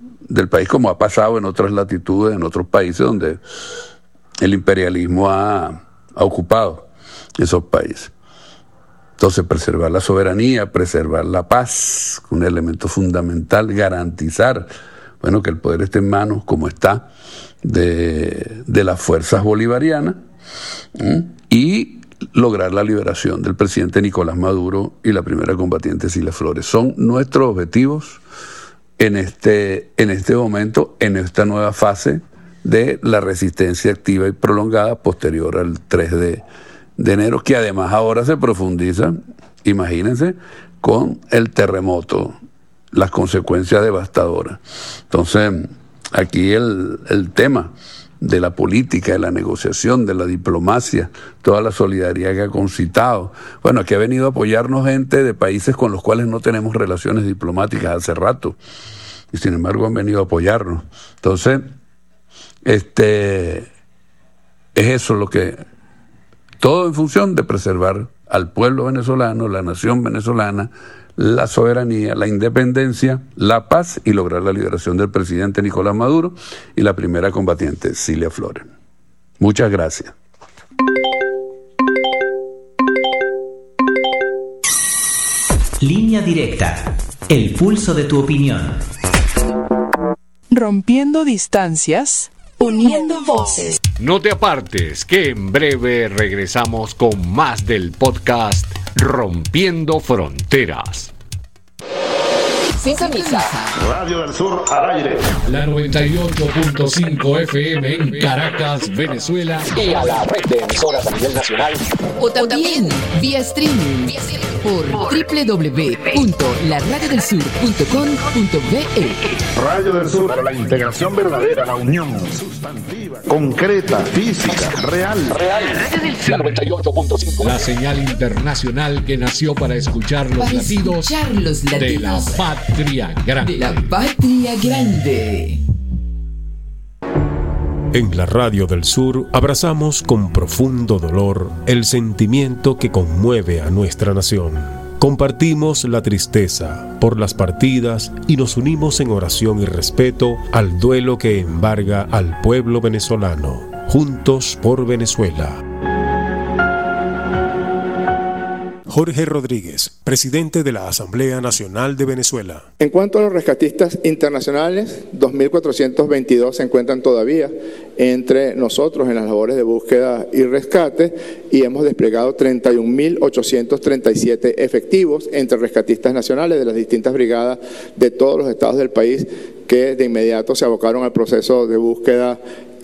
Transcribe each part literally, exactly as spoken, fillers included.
del país, como ha pasado en otras latitudes, en otros países donde el imperialismo ha, ha ocupado esos países. Entonces, preservar la soberanía, preservar la paz, un elemento fundamental, garantizar, bueno, que el poder esté en manos, como está, de, de las fuerzas bolivarianas, ¿eh? y lograr la liberación del presidente Nicolás Maduro y la primera combatiente Cilia Flores. Son nuestros objetivos en este, en este momento, en esta nueva fase de la resistencia activa y prolongada posterior al tres de enero, que además ahora se profundiza, imagínense, con el terremoto, las consecuencias devastadoras. Entonces, aquí el, el tema de la política, de la negociación, de la diplomacia, toda la solidaridad que ha concitado. Bueno, aquí ha venido a apoyarnos gente de países con los cuales no tenemos relaciones diplomáticas hace rato, y sin embargo han venido a apoyarnos. Entonces, este, es eso lo que... Todo en función de preservar al pueblo venezolano, la nación venezolana, la soberanía, la independencia, la paz y lograr la liberación del presidente Nicolás Maduro y la primera combatiente Cilia Flores. Muchas gracias. Línea directa. El pulso de tu opinión. Rompiendo distancias, uniendo voces. No te apartes, que en breve regresamos con más del podcast Rompiendo Fronteras. Sintoniza Radio del Sur al aire. La noventa y ocho punto cinco F M en Caracas, Venezuela. Y a la red de emisoras a nivel nacional. O también vía streaming por doble u doble u doble u punto la radio del sur punto com punto be e. Radio del Sur, para la integración verdadera, la unión sustantiva, concreta, física, real. Real. Radio del Sur. La noventa y ocho punto cinco. La señal internacional que nació para escuchar los para latidos, escuchar los latidos de la patria grande. De la patria grande. En la Radio del Sur abrazamos con profundo dolor el sentimiento que conmueve a nuestra nación. Compartimos la tristeza por las partidas y nos unimos en oración y respeto al duelo que embarga al pueblo venezolano. Juntos por Venezuela. Jorge Rodríguez, presidente de la Asamblea Nacional de Venezuela. En cuanto a los rescatistas internacionales, dos mil cuatrocientos veintidós se encuentran todavía entre nosotros en las labores de búsqueda y rescate y hemos desplegado treinta y un mil ochocientos treinta y siete efectivos entre rescatistas nacionales de las distintas brigadas de todos los estados del país que de inmediato se abocaron al proceso de búsqueda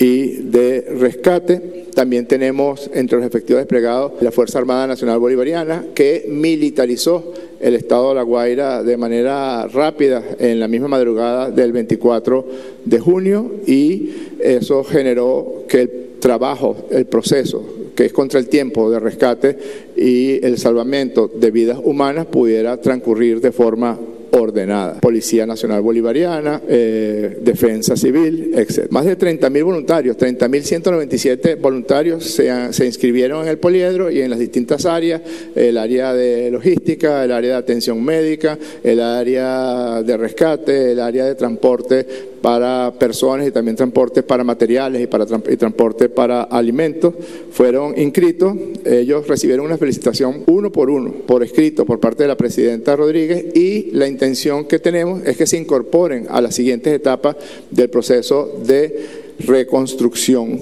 y de rescate. También tenemos entre los efectivos desplegados la Fuerza Armada Nacional Bolivariana, que militarizó el estado de La Guaira de manera rápida en la misma madrugada del veinticuatro de junio, y eso generó que el trabajo, el proceso que es contra el tiempo de rescate y el salvamento de vidas humanas pudiera transcurrir de forma ordenada. Policía Nacional Bolivariana, eh, Defensa Civil, etcétera. Más de treinta mil voluntarios, treinta mil ciento noventa y siete voluntarios se, se inscribieron en el poliedro y en las distintas áreas, el área de logística, el área de atención médica, el área de rescate, el área de transporte para personas y también transporte para materiales y para y transporte para alimentos, fueron inscritos. Ellos recibieron una felicitación uno por uno, por escrito, por parte de la presidenta Rodríguez, y la intención que tenemos es que se incorporen a las siguientes etapas del proceso de reconstrucción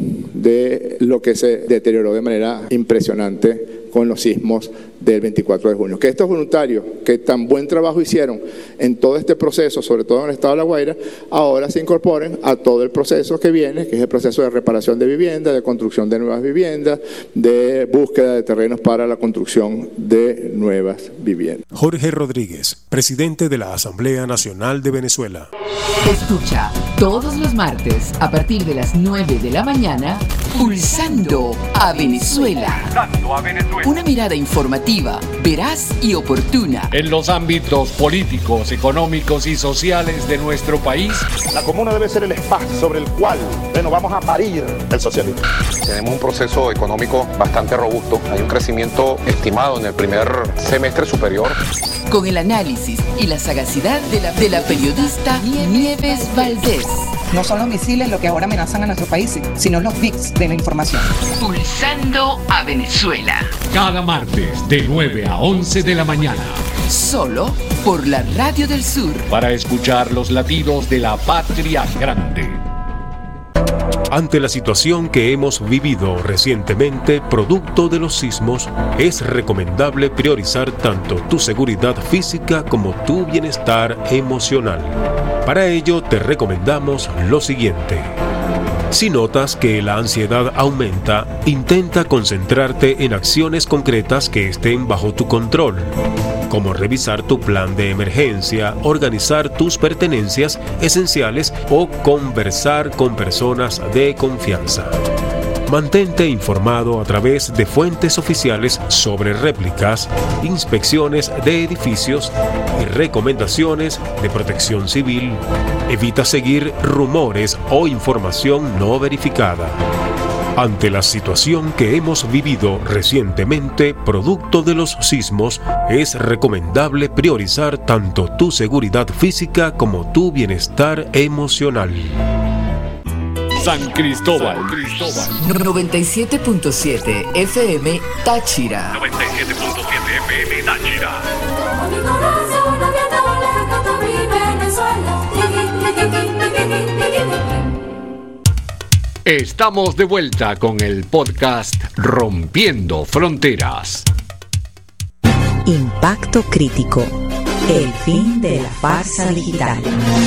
de lo que se deterioró de manera impresionante con los sismos del veinticuatro de junio. Que estos voluntarios que tan buen trabajo hicieron en todo este proceso, sobre todo en el estado de La Guaira, ahora se incorporen a todo el proceso que viene, que es el proceso de reparación de viviendas, de construcción de nuevas viviendas, de búsqueda de terrenos para la construcción de nuevas viviendas. Jorge Rodríguez, presidente de la Asamblea Nacional de Venezuela. Escucha todos los martes a partir de las nueve de la mañana, Pulsando a Venezuela. Pulsando a Venezuela. Una mirada informativa, veraz y oportuna en los ámbitos políticos, económicos y sociales de nuestro país. La comuna debe ser el espacio sobre el cual, bueno, vamos a parir el socialismo. Tenemos un proceso económico bastante robusto. Hay un crecimiento estimado en el primer semestre superior. con el análisis y la sagacidad de la, de la periodista Nieves Valdés. No son los misiles lo que ahora amenazan a nuestro país, sino los bits de la información. Pulsando a Venezuela. Cada martes de nueve a once de la mañana. Solo por la Radio del Sur. Para escuchar los latidos de la patria grande. Ante la situación que hemos vivido recientemente, producto de los sismos, es recomendable priorizar tanto tu seguridad física como tu bienestar emocional. Para ello, te recomendamos lo siguiente. Si notas que la ansiedad aumenta, intenta concentrarte en acciones concretas que estén bajo tu control, como revisar tu plan de emergencia, organizar tus pertenencias esenciales o conversar con personas de confianza. Mantente informado a través de fuentes oficiales sobre réplicas, inspecciones de edificios y recomendaciones de protección civil. Evita seguir rumores o información no verificada. Ante la situación que hemos vivido recientemente, producto de los sismos, es recomendable priorizar tanto tu seguridad física como tu bienestar emocional. San Cristóbal. San Cristóbal. noventa y siete punto siete F M Táchira. noventa y siete punto siete F M Táchira. Estamos de vuelta con el podcast Rompiendo Fronteras. Impacto crítico. El fin de la farsa digital.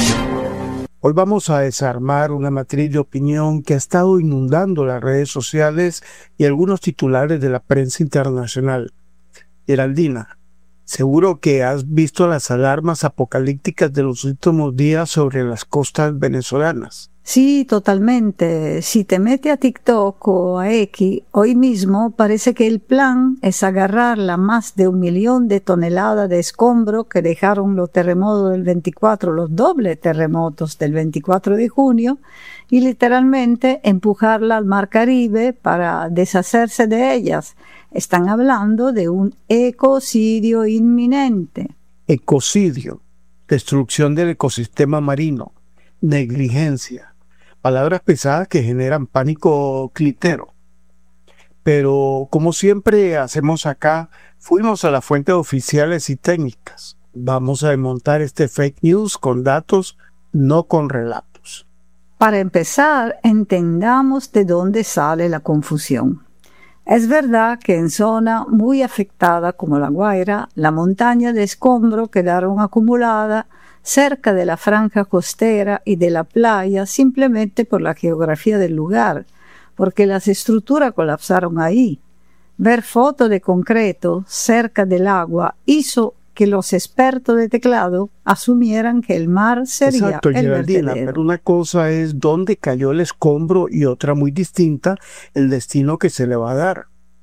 Hoy vamos a desarmar una matriz de opinión que ha estado inundando las redes sociales y algunos titulares de la prensa internacional. Geraldina, seguro que has visto las alarmas apocalípticas de los últimos días sobre las costas venezolanas. Sí, totalmente. Si te metes a TikTok o a X, hoy mismo parece que el plan es agarrar la más de un millón de toneladas de escombro que dejaron los terremotos del veinticuatro, los dobles terremotos del veinticuatro de junio, y literalmente empujarla al Mar Caribe para deshacerse de ellas. Están hablando de un ecocidio inminente. Ecocidio, destrucción del ecosistema marino, negligencia. Palabras pesadas que generan pánico clitero. Pero como siempre hacemos acá, fuimos a las fuentes oficiales y técnicas. Vamos a desmontar este fake news con datos, no con relatos. Para empezar, entendamos de dónde sale la confusión. Es verdad que en zona muy afectada como La Guaira, la montaña de escombro quedaron acumuladas cerca de la franja costera y de la playa simplemente por la geografía del lugar, porque las estructuras colapsaron ahí. Ver fotos de concreto cerca del agua hizo que los expertos de teclado asumieran que el mar sería Exacto, el Geraldina, vertedero. pero una cosa es dónde cayó el escombro y otra muy distinta, el destino que se le va a dar.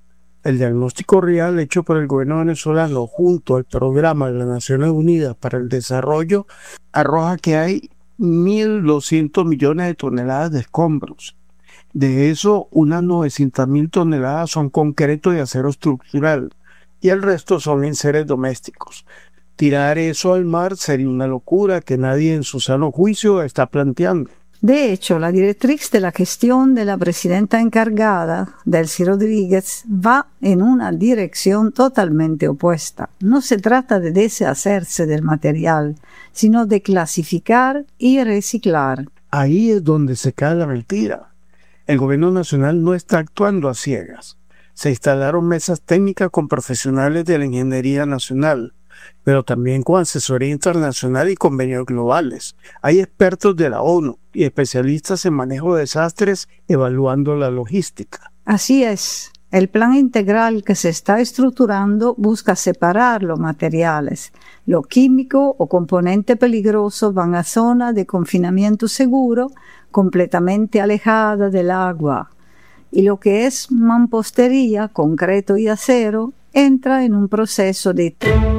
El diagnóstico real hecho por el gobierno venezolano junto al programa de las Naciones Unidas para el Desarrollo arroja que hay mil doscientos millones de toneladas de escombros. De eso, unas novecientas mil toneladas son concreto y acero estructural y el resto son enseres domésticos. Tirar eso al mar sería una locura que nadie en su sano juicio está planteando. De hecho, la directriz de la gestión de la presidenta encargada, Delcy Rodríguez, va en una dirección totalmente opuesta. No se trata de deshacerse del material, sino de clasificar y reciclar. Ahí es donde se cae la mentira. El gobierno nacional no está actuando a ciegas. Se instalaron mesas técnicas con profesionales de la ingeniería nacional, pero también con asesoría internacional y convenios globales. Hay expertos de la ONU y especialistas en manejo de desastres evaluando la logística. Así es. El plan integral que se está estructurando busca separar los materiales. Lo químico o componente peligroso van a zonas de confinamiento seguro, completamente alejada del agua. Y lo que es mampostería, concreto y acero, entra en un proceso de...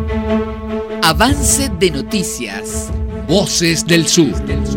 Avance de noticias. Voces del Sur.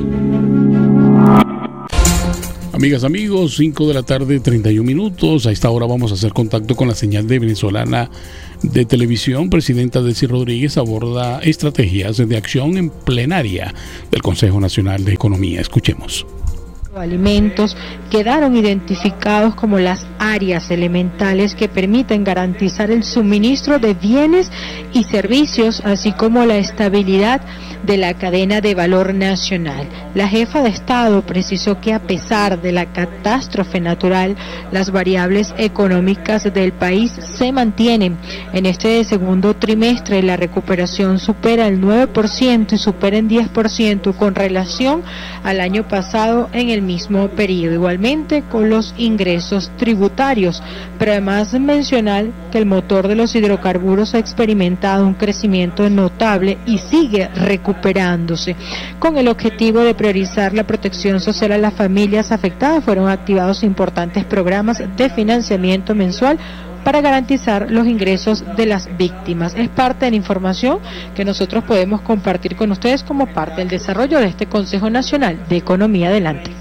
Amigas, amigos, cinco de la tarde, treinta y un minutos. A esta hora vamos a hacer contacto con la señal de venezolana de televisión, presidenta Delcy Rodríguez aborda estrategias de acción en plenaria del Consejo Nacional de Economía. Escuchemos. Alimentos quedaron identificados como las áreas elementales que permiten garantizar el suministro de bienes y servicios, así como la estabilidad de la cadena de valor nacional. La jefa de Estado precisó que a pesar de la catástrofe natural, las variables económicas del país se mantienen. En este segundo trimestre la recuperación supera el nueve por ciento y supera en diez por ciento con relación al año pasado en el mismo periodo. Igualmente con los ingresos tributarios, pero además mencionar que el motor de los hidrocarburos ha experimentado un crecimiento notable y sigue recuperándose. Con el objetivo de priorizar la protección social a las familias afectadas, fueron activados importantes programas de financiamiento mensual para garantizar los ingresos de las víctimas. Es parte de la información que nosotros podemos compartir con ustedes como parte del desarrollo de este Consejo Nacional de Economía. Adelante.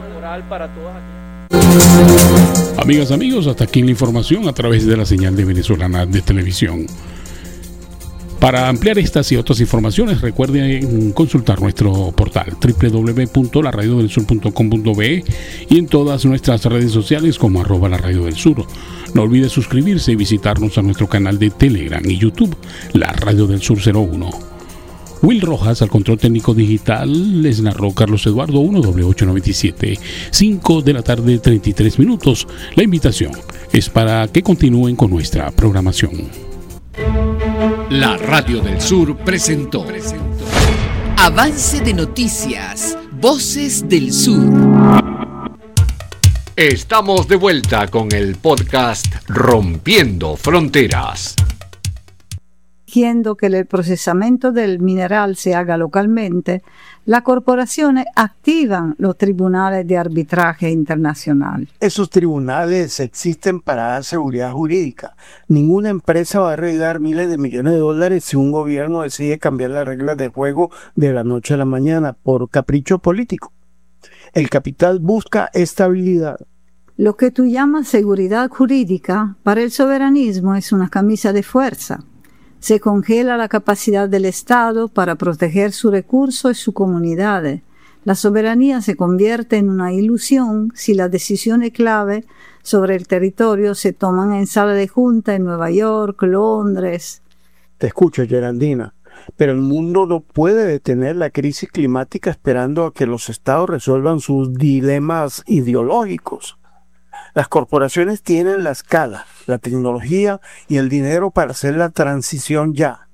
Amigas, amigos, hasta aquí la información a través de la señal de Venezolana de Televisión. Para ampliar estas y otras informaciones, recuerden consultar nuestro portal doble u doble u doble u punto la radio del sur punto com punto be y en todas nuestras redes sociales como arroba la radio del sur. No olvide suscribirse y visitarnos a nuestro canal de Telegram y YouTube, La Radio del Sur cero uno. Will Rojas al control técnico digital, les narró Carlos Eduardo. Uno doble ocho noventa y siete, cinco de la tarde, treinta y tres minutos. La invitación es para que continúen con nuestra programación. La Radio del Sur presentó Avance de noticias, Voces del Sur. Estamos de vuelta con el podcast Rompiendo Fronteras. Exigiendo que el procesamiento del mineral se haga localmente, las corporaciones activan los tribunales de arbitraje internacional. Esos tribunales existen para dar seguridad jurídica. Ninguna empresa va a arreglar miles de millones de dólares si un gobierno decide cambiar las reglas de juego de la noche a la mañana por capricho político. El capital busca estabilidad. Lo que tú llamas seguridad jurídica, para el soberanismo es una camisa de fuerza. Se congela la capacidad del Estado para proteger sus recursos y sus comunidades. La soberanía se convierte en una ilusión si las decisiones clave sobre el territorio se toman en sala de junta en Nueva York, Londres. Te escucho, Geraldina, pero el mundo no puede detener la crisis climática esperando a que los estados resuelvan sus dilemas ideológicos. Las corporaciones tienen la escala, la tecnología y el dinero para hacer la transición ya.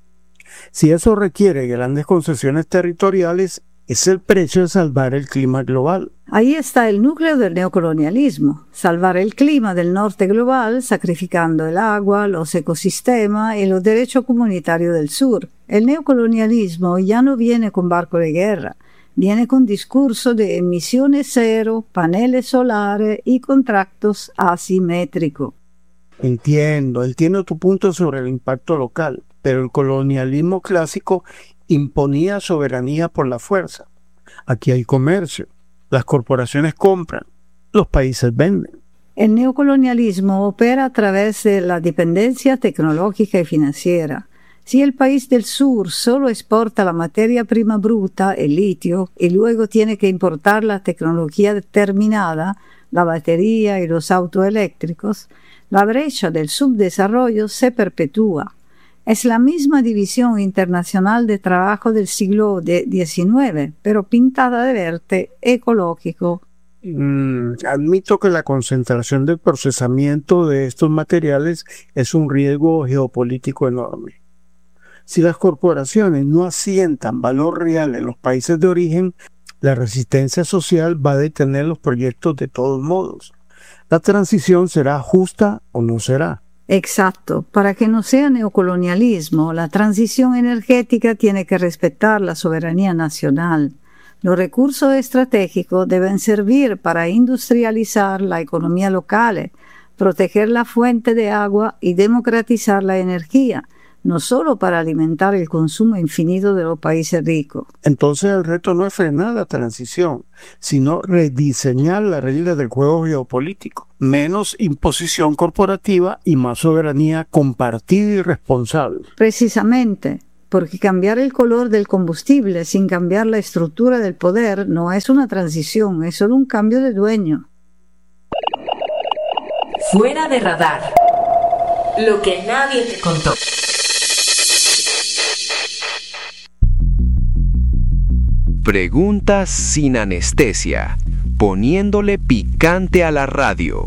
Si eso requiere grandes concesiones territoriales, es el precio de salvar el clima global. Ahí está el núcleo del neocolonialismo, salvar el clima del norte global sacrificando el agua, los ecosistemas y los derechos comunitarios del sur. El neocolonialismo ya no viene con barco de guerra. Viene con discurso de emisiones cero, paneles solares y contratos asimétricos. Entiendo, entiendo tu punto sobre el impacto local, pero el colonialismo clásico imponía soberanía por la fuerza. Aquí hay comercio, las corporaciones compran, los países venden. El neocolonialismo opera a través de la dependencia tecnológica y financiera. Si el país del sur solo exporta la materia prima bruta, el litio, y luego tiene que importar la tecnología determinada, la batería y los autos eléctricos, la brecha del subdesarrollo se perpetúa. Es la misma división internacional de trabajo del siglo diecinueve, pero pintada de verde ecológico. Mm, admito que la concentración del procesamiento de estos materiales es un riesgo geopolítico enorme. Si las corporaciones no asientan valor real en los países de origen, la resistencia social va a detener los proyectos de todos modos. La transición será justa o no será. Exacto. Para que no sea neocolonialismo, la transición energética tiene que respetar la soberanía nacional. Los recursos estratégicos deben servir para industrializar la economía local, proteger la fuente de agua y democratizar la energía. no solo para alimentar el consumo infinito de los países ricos. Entonces el reto no es frenar la transición, sino rediseñar las reglas del juego geopolítico. Menos imposición corporativa y más soberanía compartida y responsable. Precisamente, porque cambiar el color del combustible sin cambiar la estructura del poder no es una transición, es solo un cambio de dueño. Fuera de radar. Lo que nadie te contó. Preguntas sin anestesia, poniéndole picante a la radio.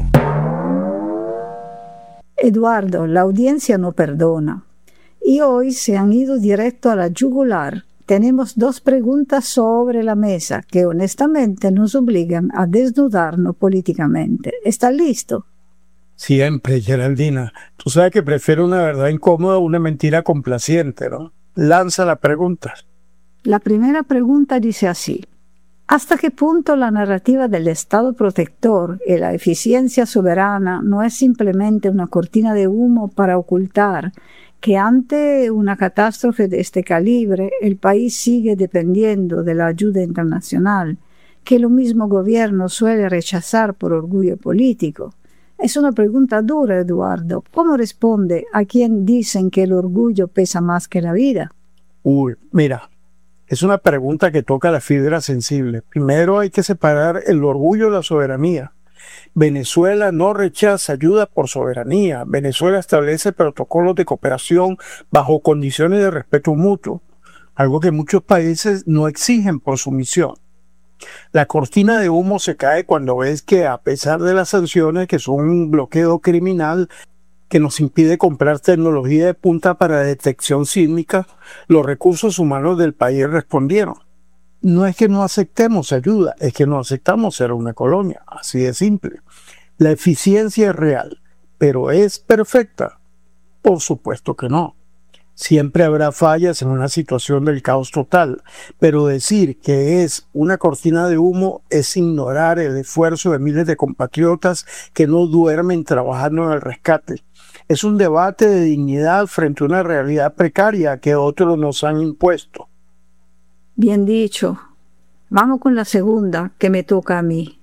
Eduardo, la audiencia no perdona. Y hoy se han ido directo a la yugular. Tenemos dos preguntas sobre la mesa que honestamente nos obligan a desnudarnos políticamente. ¿Estás listo? Siempre, Geraldina. Tú sabes que prefiero una verdad incómoda a una mentira complaciente, ¿no? Lanza la pregunta. La primera pregunta dice así: ¿hasta qué punto la narrativa del Estado protector y la eficiencia soberana no es simplemente una cortina de humo para ocultar que ante una catástrofe de este calibre el país sigue dependiendo de la ayuda internacional, que el mismo gobierno suele rechazar por orgullo político? Es una pregunta dura, Eduardo. ¿Cómo responde a quien dicen que el orgullo pesa más que la vida? Uy, mira, es una pregunta que toca la fibra sensible. Primero hay que separar el orgullo de la soberanía. Venezuela no rechaza ayuda por soberanía. Venezuela establece protocolos de cooperación bajo condiciones de respeto mutuo, algo que muchos países no exigen por su misión. La cortina de humo se cae cuando ves que, a pesar de las sanciones, que son un bloqueo criminal que nos impide comprar tecnología de punta para detección sísmica, los recursos humanos del país respondieron. No es que no aceptemos ayuda, es que no aceptamos ser una colonia, así de simple. La eficiencia es real, pero ¿es perfecta? Por supuesto que no. Siempre habrá fallas en una situación del caos total, pero decir que es una cortina de humo es ignorar el esfuerzo de miles de compatriotas que no duermen trabajando en el rescate. Es un debate de dignidad frente a una realidad precaria que otros nos han impuesto. Bien dicho. Vamos con la segunda, que me toca a mí.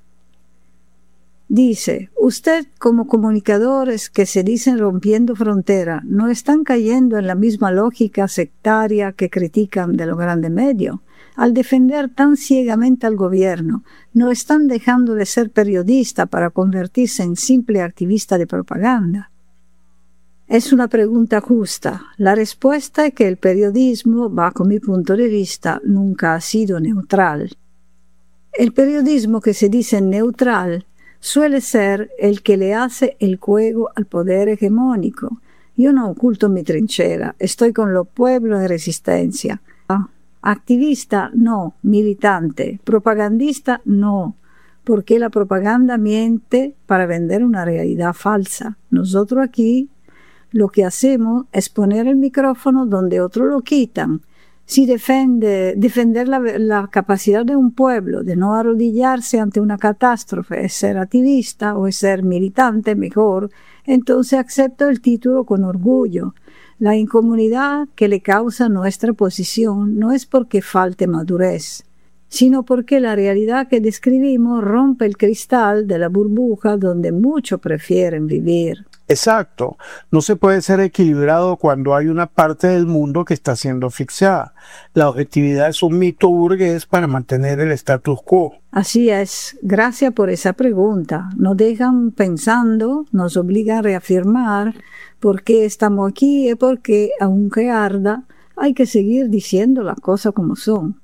Dice, usted como comunicadores que se dicen rompiendo frontera, ¿no están cayendo en la misma lógica sectaria que critican de los grandes medios? Al defender tan ciegamente al gobierno, ¿no están dejando de ser periodista para convertirse en simple activista de propaganda? Es una pregunta justa. La respuesta es que el periodismo, bajo mi punto de vista, nunca ha sido neutral. El periodismo que se dice neutral suele ser el que le hace el juego al poder hegemónico. Yo no oculto mi trinchera, estoy con los pueblos de resistencia. Activista, no. Militante. Propagandista, no. Porque la propaganda miente para vender una realidad falsa. Nosotros aquí lo que hacemos es poner el micrófono donde otros lo quitan. Si defiende, defender la, la capacidad de un pueblo de no arrodillarse ante una catástrofe es ser activista o es ser militante mejor, entonces acepto el título con orgullo. La incomodidad que le causa nuestra posición no es porque falte madurez, sino porque la realidad que describimos rompe el cristal de la burbuja donde muchos prefieren vivir. Exacto. No se puede ser equilibrado cuando hay una parte del mundo que está siendo asfixiada. La objetividad es un mito burgués para mantener el status quo. Así es. Gracias por esa pregunta. Nos dejan pensando, nos obligan a reafirmar por qué estamos aquí y por qué, aunque arda, hay que seguir diciendo las cosas como son.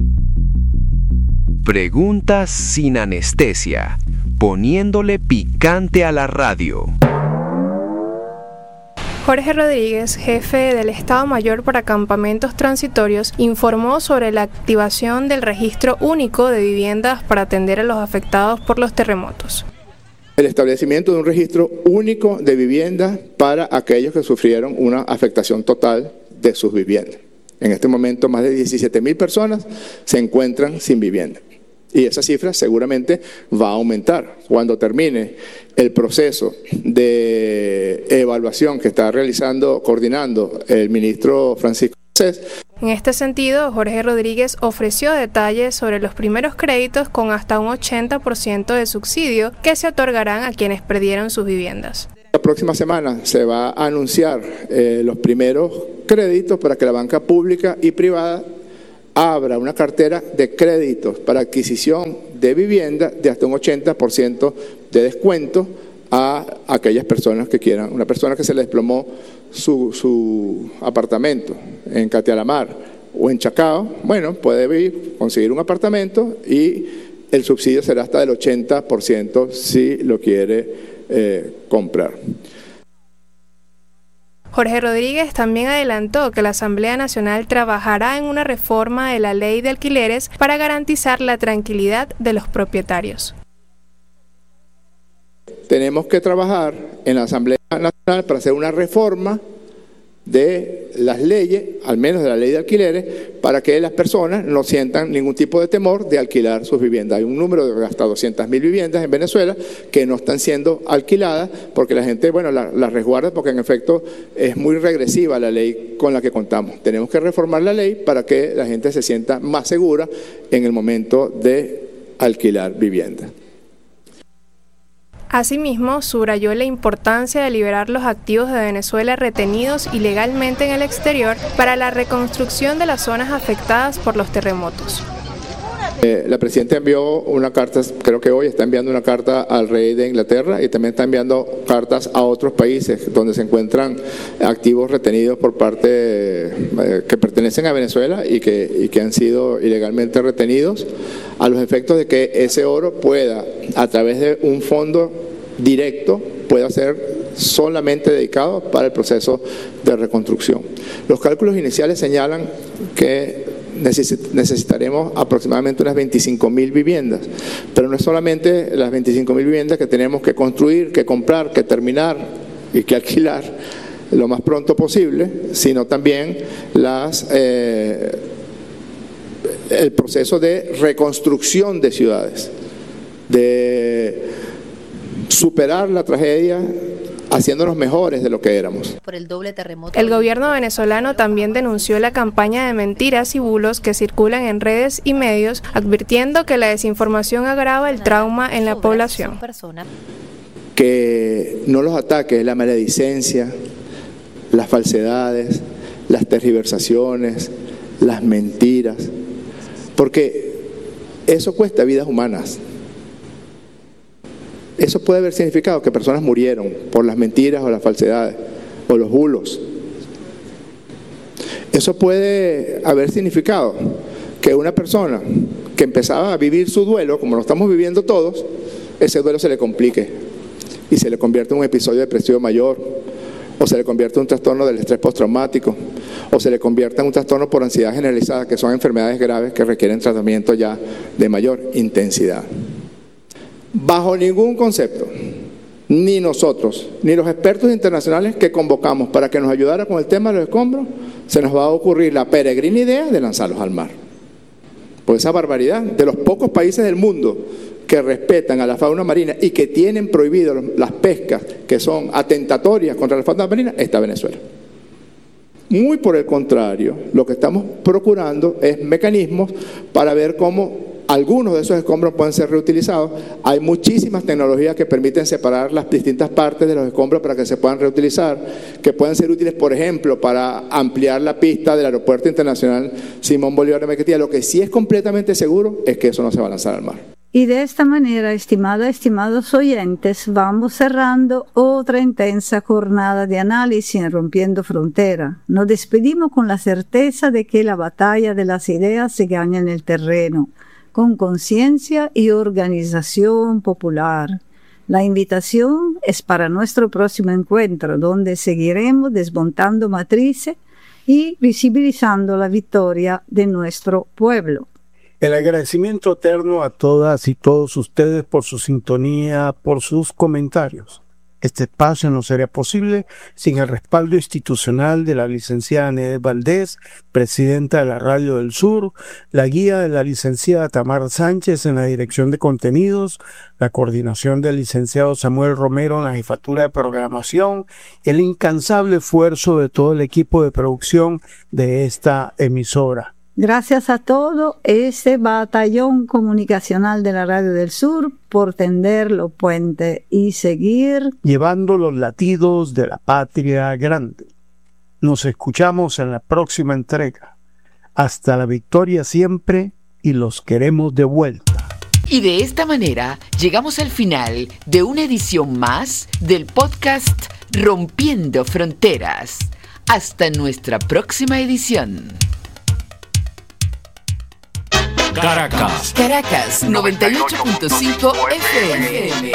Preguntas sin anestesia, poniéndole picante a la radio. Jorge Rodríguez, jefe del Estado Mayor para Campamentos Transitorios, informó sobre la activación del registro único de viviendas para atender a los afectados por los terremotos. El establecimiento de un registro único de viviendas para aquellos que sufrieron una afectación total de sus viviendas. En este momento, más de diecisiete mil personas se encuentran sin vivienda. Y esa cifra seguramente va a aumentar. Cuando termine el proceso de evaluación que está realizando, coordinando el ministro Francisco Garcés. En este sentido, Jorge Rodríguez ofreció detalles sobre los primeros créditos con hasta un ochenta por ciento de subsidio que se otorgarán a quienes perdieron sus viviendas. La próxima semana se va a anunciar eh, los primeros créditos para que la banca pública y privada abra una cartera de créditos para adquisición de vivienda de hasta un ochenta por ciento de descuento a aquellas personas que quieran. Una persona que se le desplomó su, su apartamento en Catialamar o en Chacao, bueno, puede ir, conseguir un apartamento y el subsidio será hasta del ochenta por ciento si lo quiere eh, comprar. Jorge Rodríguez también adelantó que la Asamblea Nacional trabajará en una reforma de la ley de alquileres para garantizar la tranquilidad de los propietarios. Tenemos que trabajar en la Asamblea Nacional para hacer una reforma de las leyes, al menos de la ley de alquileres, para que las personas no sientan ningún tipo de temor de alquilar sus viviendas. Hay un número de hasta doscientas mil viviendas en Venezuela que no están siendo alquiladas porque la gente, bueno, las la resguarda porque en efecto es muy regresiva la ley con la que contamos. Tenemos que reformar la ley para que la gente se sienta más segura en el momento de alquilar vivienda. Asimismo, subrayó la importancia de liberar los activos de Venezuela retenidos ilegalmente en el exterior para la reconstrucción de las zonas afectadas por los terremotos. Eh, la presidenta envió una carta, creo que hoy está enviando una carta al rey de Inglaterra y también está enviando cartas a otros países donde se encuentran activos retenidos por parte eh, que pertenecen a Venezuela y que, y que han sido ilegalmente retenidos, a los efectos de que ese oro pueda, a través de un fondo directo, pueda ser solamente dedicado para el proceso de reconstrucción. Los cálculos iniciales señalan que necesitaremos aproximadamente unas veinticinco mil viviendas, pero no es solamente las veinticinco mil viviendas que tenemos que construir, que comprar, que terminar y que alquilar lo más pronto posible, sino también las eh, el proceso de reconstrucción de ciudades, de superar la tragedia haciéndonos mejores de lo que éramos. Por el doble terremoto. El gobierno venezolano también denunció la campaña de mentiras y bulos que circulan en redes y medios, advirtiendo que la desinformación agrava el trauma en la población. Que no los ataque la maledicencia, las falsedades, las tergiversaciones, las mentiras, porque eso cuesta vidas humanas. Eso puede haber significado que personas murieron por las mentiras o las falsedades o los bulos. Eso puede haber significado que una persona que empezaba a vivir su duelo, como lo estamos viviendo todos, ese duelo se le complique y se le convierte en un episodio depresivo mayor, o se le convierte en un trastorno del estrés postraumático, o se le convierte en un trastorno por ansiedad generalizada, que son enfermedades graves que requieren tratamiento ya de mayor intensidad. Bajo ningún concepto, ni nosotros, ni los expertos internacionales que convocamos para que nos ayudara con el tema de los escombros, se nos va a ocurrir la peregrina idea de lanzarlos al mar. Por esa barbaridad, de los pocos países del mundo que respetan a la fauna marina y que tienen prohibido las pescas que son atentatorias contra la fauna marina, está Venezuela. Muy por el contrario, lo que estamos procurando es mecanismos para ver cómo algunos de esos escombros pueden ser reutilizados. Hay muchísimas tecnologías que permiten separar las distintas partes de los escombros para que se puedan reutilizar, que pueden ser útiles, por ejemplo, para ampliar la pista del Aeropuerto Internacional Simón Bolívar de Maiquetía. Lo que sí es completamente seguro es que eso no se va a lanzar al mar. Y de esta manera, estimadas, estimados oyentes, vamos cerrando otra intensa jornada de análisis en Rompiendo Frontera. Nos despedimos con la certeza de que la batalla de las ideas se gana en el terreno, con conciencia y organización popular. La invitación es para nuestro próximo encuentro, donde seguiremos desmontando matrices y visibilizando la victoria de nuestro pueblo. El agradecimiento eterno a todas y todos ustedes por su sintonía, por sus comentarios. Este espacio no sería posible sin el respaldo institucional de la licenciada Nedet Valdés, presidenta de la Radio del Sur, la guía de la licenciada Tamar Sánchez en la dirección de contenidos, la coordinación del licenciado Samuel Romero en la jefatura de programación, el incansable esfuerzo de todo el equipo de producción de esta emisora. Gracias a todo ese batallón comunicacional de la Radio del Sur por tender los puentes y seguir llevando los latidos de la patria grande. Nos escuchamos en la próxima entrega. Hasta la victoria siempre y los queremos de vuelta. Y de esta manera llegamos al final de una edición más del podcast Rompiendo Fronteras. Hasta nuestra próxima edición. Caracas. Caracas noventa y ocho punto cinco F M.